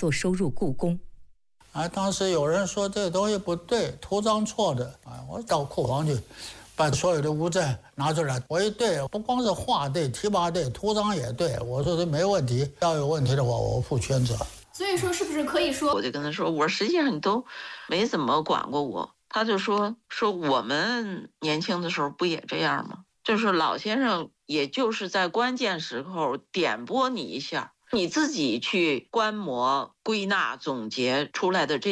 作收入故宫。 当时有人说这东西不对，图章错的我到库房去，把所有的物证拿出来，我一对，不光是画对、题跋对，图章也对，我说这没问题，要有问题的话我负全责。 所以说是不是可以说， 我就跟他说，我说实际上你都没怎么管过我。他就说我们年轻的时候不也这样吗？就是老先生也就是在关键时候点拨你一下，你自己去观摩归纳总结出来的这